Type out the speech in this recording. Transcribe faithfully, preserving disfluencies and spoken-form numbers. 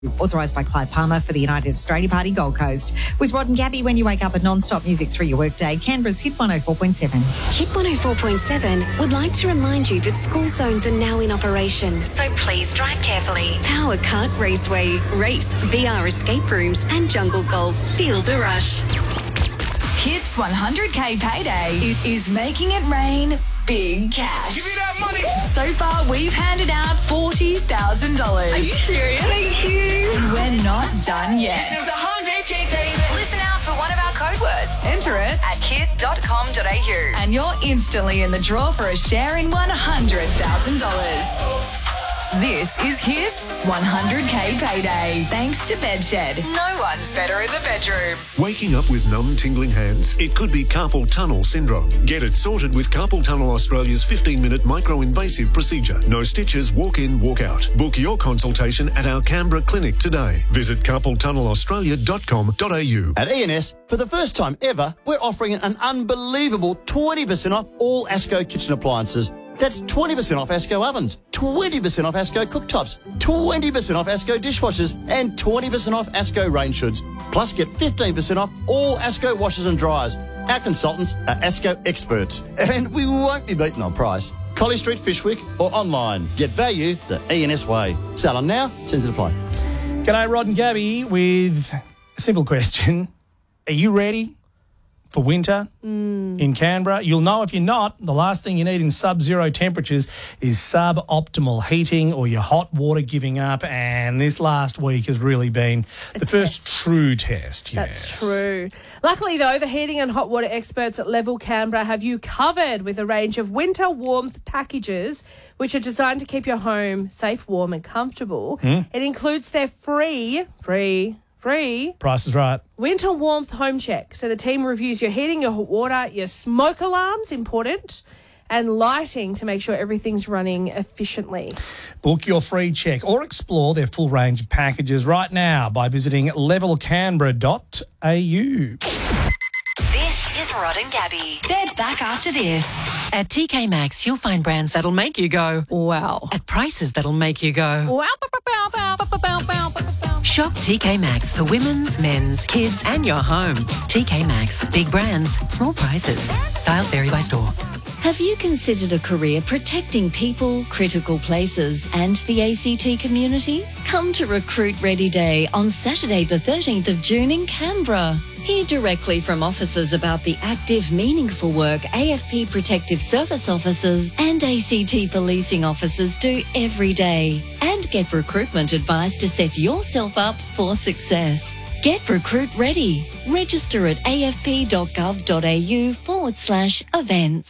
Authorised by Clive Palmer for the United Australia Party, Gold Coast. With Rod and Gabby, when you wake up at non-stop music through your workday, Canberra's Hit one oh four point seven. Hit one oh four point seven would like to remind you that school zones are now in operation, so please drive carefully. Power Kart Raceway, race, V R escape rooms and jungle golf. Feel the rush. Hits one hundred K payday. It is making it rain big cash. Give me that money. So far, we've handed out forty thousand dollars. Are you serious? Thank you. And we're not done yet. This is one hundred K payday. Listen out for one of our code words. Enter it at hit dot com dot a u and you're instantly in the draw for a share in one hundred thousand dollars. This is Hits one hundred K payday. Thanks to Bedshed. No one's better in the bedroom. Waking up with numb, tingling hands? It could be carpal tunnel syndrome. Get it sorted with Carpal Tunnel Australia's fifteen-minute micro-invasive procedure. No stitches, walk in, walk out. Book your consultation at our Canberra clinic today. Visit carpal tunnel australia dot com dot a u. At E and S, for the first time ever, we're offering an unbelievable twenty percent off all ASCO kitchen appliances. That's twenty percent off ASCO ovens, twenty percent off ASCO cooktops, twenty percent off ASCO dishwashers and twenty percent off ASCO rain shoods. Plus get fifteen percent off all ASCO washers and dryers. Our consultants are ASCO experts and we won't be beaten on price. Colley Street, Fishwick or online. Get value the E and S way. Sell on now, terms and apply. G'day, Rod and Gabby with a simple question. Are you ready for winter mm. in Canberra? You'll know if you're not. The last thing you need in sub-zero temperatures is suboptimal heating or your hot water giving up, and this last week has really been a the test. First true test. That's yes. true. Luckily, though, the heating and hot water experts at Level Canberra have you covered with a range of winter warmth packages which are designed to keep your home safe, warm and comfortable. Mm. It includes their free, free, Free. Price is right. Winter warmth home check. So the team reviews your heating, your hot water, your smoke alarms, important, and lighting to make sure everything's running efficiently. Book your free check or explore their full range of packages right now by visiting level canberra dot a u. This is Rod and Gabby. They're back after this. At T K Maxx, you'll find brands that'll make you go, wow. At prices that'll make you go, wow. Shop T K Maxx for women's, men's, kids and your home. T K Maxx. Big brands, small prices. Styles vary by store. Have you considered a career protecting people, critical places and the A C T community? Come to Recruit Ready Day on Saturday the thirteenth of June in Canberra. Hear directly from officers about the active, meaningful work A F P Protective Service officers and A C T policing officers do every day. And get recruitment advice to set yourself up for success. Get Recruit Ready. Register at a f p dot gov dot a u forward slash events.